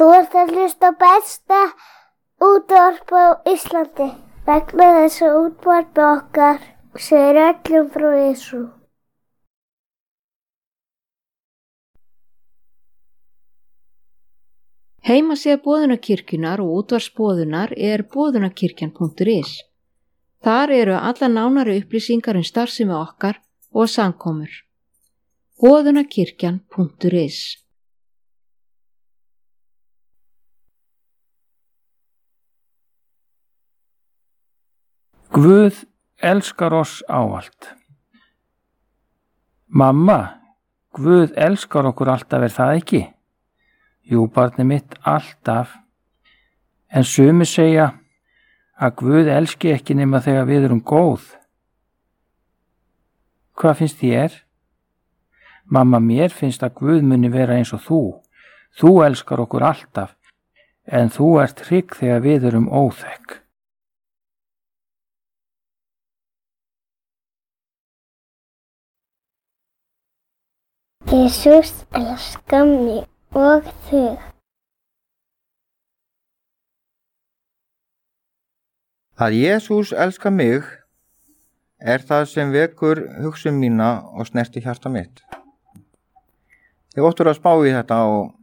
Þú ert að hlusta á besta útvarp á Íslandi. Vegna þess að útvarp okkar segir öllum frá Jesú. Heimasíða Boðunarkirkjunnar og útvarpsboðunar er boðunarkirkjan.is. Þar eru alla nánari upplýsingar starfsemi okkar og samkomur. boðunarkirkjan.is. Guð elskar oss ávallt. Mamma, Guð elskar okkur alltaf, það ekki? Jú, barnið mitt, alltaf. En sumir segja að Guð elski ekki nema þegar við erum góð. Hvað finnst þér? Mamma, mér finnst að Guð muni vera eins og þú. Þú elskar okkur alltaf, en þú ert hrygg þegar við erum óþekk. Jesús elskar mig og þig. Að Jesús elskar mig er það sem vekur hugsun mína og snerti hjarta mitt. Ég óttur að spá í þetta og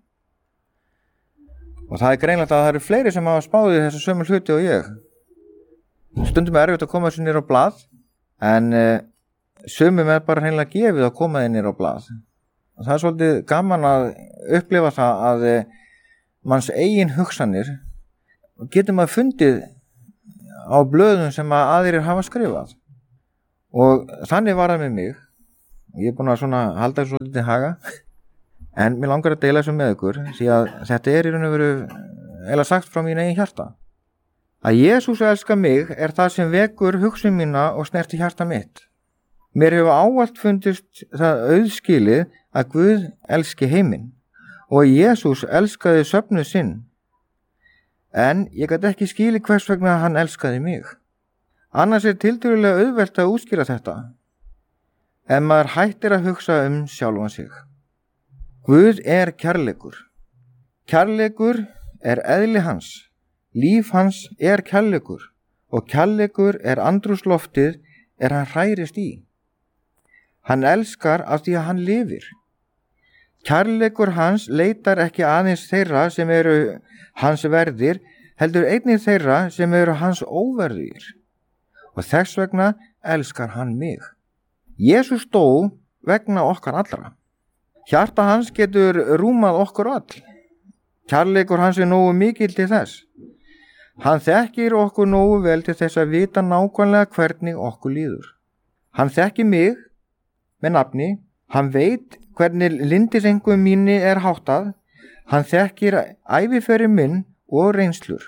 það er greinlegt að það eru fleiri sem hafa spáð í þessu sömu hluti og ég. Stundum er erfitt að koma þessu niður á blað, en sumum er bara hreinlega gefið að koma þeir niður á blað. Og það er svolítið gaman að upplifa það að manns eigin hugsanir getur maður fundið á blöðum sem að aðrir hafa skrifað. Og þannig var það með mig. Ég er búin að svona halda þessu svolítið til haga. En mér langar að deila þessu með ykkur, því að þetta er í raun og veru eiginlega sagt frá mín eigin hjarta. Að Jesús elskar mig er það sem vekur hugsun mína og snerti hjarta mitt. Mér hefur ávallt fundist það auðskilið að Guð elski heiminn og að Jesús elskaði söfnuð sinn. En ég gat ekki skilið hvers vegna hann elskaði mig. Annars er tiltölulega auðvelt að útskýra þetta, en maður hættir að hugsa sjálfan sig. Guð er kærleikur. Kærleikur er eðli hans. Líf hans er kærleikur og kærleikur er andrúmsloftið hann hrærist í. Hann elskar af því að hann lifir. Kærleikur hans leitar ekki aðeins þeirra sem eru hans verðir, heldur einnig þeirra sem eru hans óverðir. Og þess vegna elskar hann mig. Jesús dó vegna okkar allra. Hjarta hans getur rúmað okkur all. Kærleikur hans er nógu mikill til þess. Hann þekkir okkur nógu vel til þess að vita nákvæmlega hvernig okkur líður. Hann þekkir mig með nafni, hann veit hvernig lyndisengum mínu er háttað, hann þekkir æviferil minn og reynslur.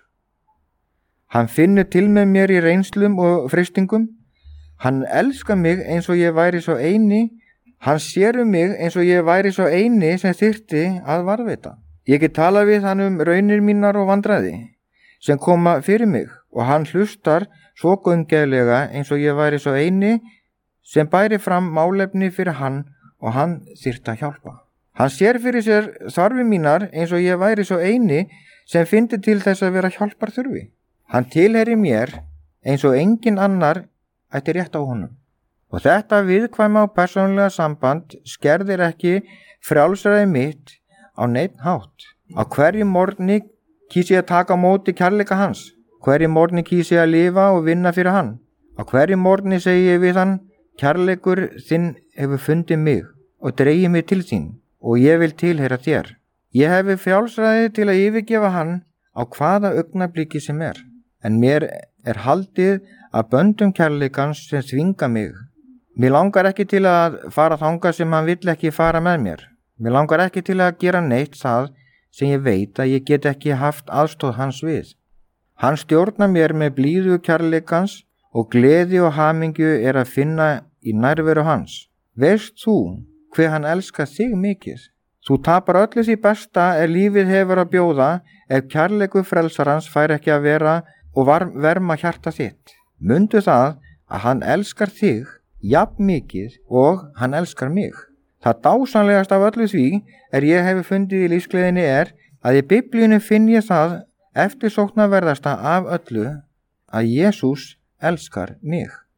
Hann finnur til með mér í reynslum og freistingum, hann elskar mig eins og ég væri svo eini, hann sér mig eins og ég væri svo eini sem þyrfti að varðveita. Ég get talað við hann raunir mínar og vandræði sem koma fyrir mig og hann hlustar svo gaumgæflega eins og ég væri svo eini sem bæri fram málefni fyrir hann og hann þyrfti að hjálpa. Hann sér fyrir sér þarfir mínar eins og ég væri svo eini sem fyndi til þess að vera hjálpar þurfi. Hann tilheyrir mér eins og engin annar ætti rétt á honum. Og þetta viðkvæma og persónulega samband skerðir ekki frjálsræði mitt á neinn hátt. Á hverju morgni kýs ég að taka á móti kærleika hans. Hverju morgni kýs ég að lifa og vinna fyrir hann. Á hverju morgni segi ég við hann: kærleikur þinn hefur fundið mig og dregið mig til þín og ég vil tilheyra þér. Ég hefi frjálsræði til að yfirgefa hann á hvaða augnabliki sem er, en mér er haldið að böndum kærleikans sem þvinga mig. Mér langar ekki til að fara þangað sem hann vill ekki fara með mér. Mér langar ekki til að gera neitt það sem ég veit að ég get ekki haft aðstoð hans við. Hann stjórnar mér með blíðu kærleikans og gleði og hamingju er að finna í nærveru hans. Veist þú hve hann elskar þig mikið? Þú tapar öllu því besta lífið hefur að bjóða ef kærleikur frelsarans fær ekki að vera og verma hjarta þitt. Mundu það að hann elskar þig jafn mikið og hann elskar mig. Það dásamlegast af öllu því ég hefi fundið í lífsgleðinni er að í Biblíunni finn ég það eftirsóknarverðasta af öllu að Jesús elskar mig.